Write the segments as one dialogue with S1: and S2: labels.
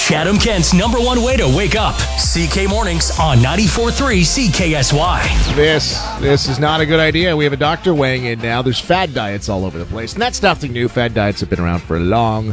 S1: Chatham-Kent's #1 way to wake up. CK Mornings on 94.3 CKSY.
S2: This is not a good idea. We have a doctor weighing in now. There's fad diets all over the place. And that's nothing new. Fad diets have been around for a long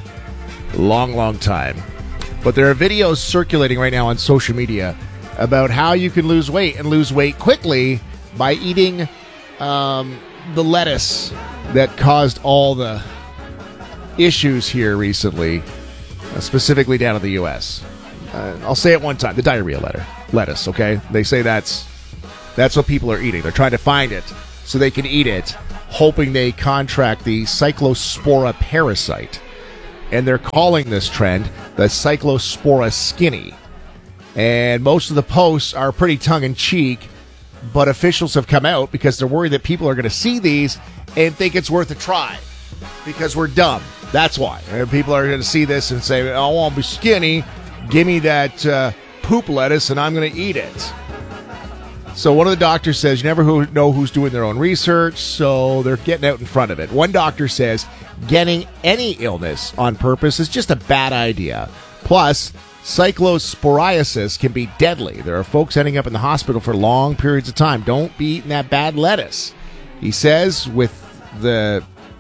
S2: time. But there are videos circulating right now on social media about how you can lose weight and lose weight quickly by eating the lettuce that caused all the issues here recently, specifically down in the U.S. I'll say it one time, the diarrhea lettuce, okay? They say that's what people are eating. They're trying to find it so they can eat it, hoping they contract the Cyclospora parasite. And they're calling this trend the Cyclospora skinny. And most of the posts are pretty tongue-in-cheek, but officials have come out because they're worried that people are going to see these and think it's worth a try because we're dumb. That's why. And people are going to see this and say, I want to be skinny. Give me that poop lettuce and I'm going to eat it. So one of the doctors says, you never know who's doing their own research, so they're getting out in front of it. One doctor says, getting any illness on purpose is just a bad idea. Plus, cyclosporiasis can be deadly. There are folks ending up in the hospital for long periods of time. Don't be eating that bad lettuce. He says with the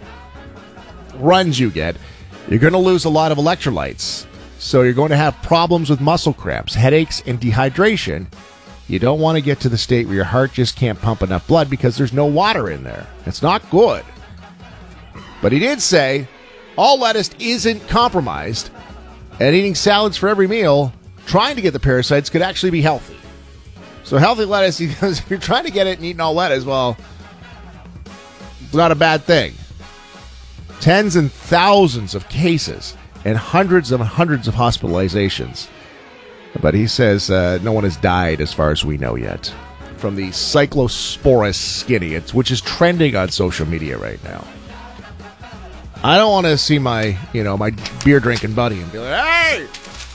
S2: runs you get, you're going to lose a lot of electrolytes. So you're going to have problems with muscle cramps, headaches, and dehydration. You don't want to get to the state where your heart just can't pump enough blood because there's no water in there. It's not good. But he did say all lettuce isn't compromised, and eating salads for every meal, trying to get the parasites, could actually be healthy. So healthy lettuce, because if you're trying to get it and eating all lettuce, well, it's not a bad thing. Tens and thousands of cases and hundreds of hospitalizations. But he says no one has died as far as we know yet from the Cyclospora skinny, which is trending on social media right now. I don't want to see my beer drinking buddy and be like, hey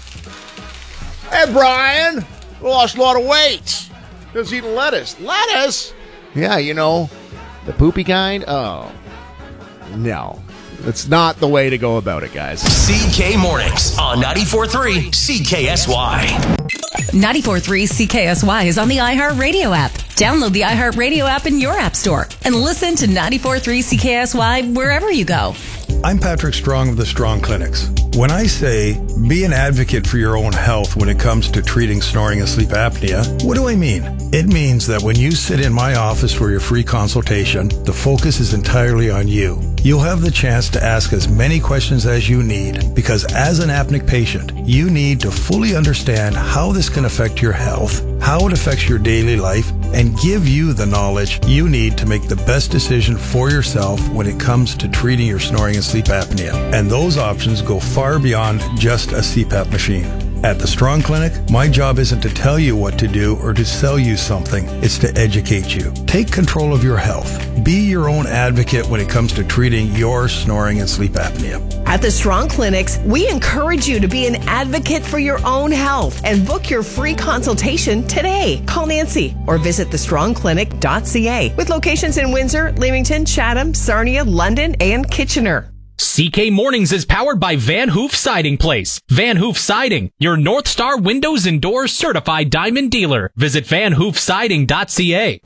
S2: Brian, lost a lot of weight. Just eating lettuce. Lettuce? Yeah, the poopy kind? Oh, no. That's not the way to go about it, guys.
S1: CK Mornings on 94.3 CKSY.
S3: 94.3 CKSY is on the iHeartRadio app. Download the iHeartRadio app in your app store and listen to 94.3 CKSY wherever you go.
S4: I'm Patrick Strong of the Strong Clinics. When I say be an advocate for your own health when it comes to treating snoring and sleep apnea, what do I mean? It means that when you sit in my office for your free consultation, the focus is entirely on you. You'll have the chance to ask as many questions as you need because as an apneic patient, you need to fully understand how this can affect your health, how it affects your daily life, and give you the knowledge you need to make the best decision for yourself when it comes to treating your snoring and sleep apnea. And those options go far beyond just a CPAP machine. At the Strong Clinic, my job isn't to tell you what to do or to sell you something. It's to educate you. Take control of your health. Be your own advocate when it comes to treating your snoring and sleep apnea.
S5: At the Strong Clinics, we encourage you to be an advocate for your own health and book your free consultation today. Call Nancy or visit thestrongclinic.ca with locations in Windsor, Leamington, Chatham, Sarnia, London, and Kitchener.
S6: CK Mornings is powered by Van Hoof Siding Place. Van Hoof Siding, your North Star Windows and Doors certified diamond dealer. Visit vanhoofsiding.ca.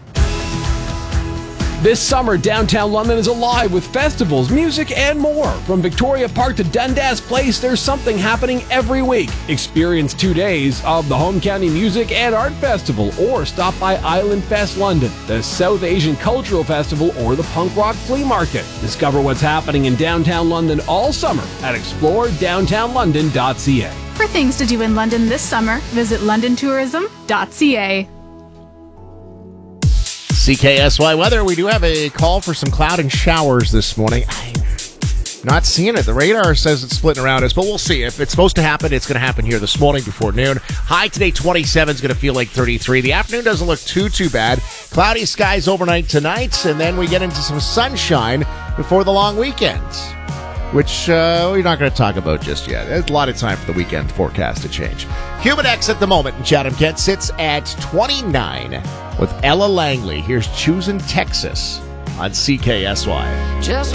S7: This summer, downtown London is alive with festivals, music, and more. From Victoria Park to Dundas Place, there's something happening every week. Experience 2 days of the Home County Music and Art Festival, or stop by Island Fest London, the South Asian Cultural Festival, or the Punk Rock Flea Market. Discover what's happening in downtown London all summer at exploredowntownlondon.ca.
S8: For things to do in London this summer, visit londontourism.ca.
S2: CKSY weather. We do have a call for some cloud and showers this morning. I'm not seeing it. The radar says it's splitting around us, but we'll see. If it's supposed to happen, it's going to happen here this morning before noon. High today, 27 is going to feel like 33. The afternoon doesn't look too bad. Cloudy skies overnight tonight, and then we get into some sunshine before the long weekend, which we're not going to talk about just yet. There's a lot of time for the weekend forecast to change. Humidex at the moment in Chatham-Kent sits at 29 with Ella Langley. Here's Choosing Texas on CKSY.
S9: Just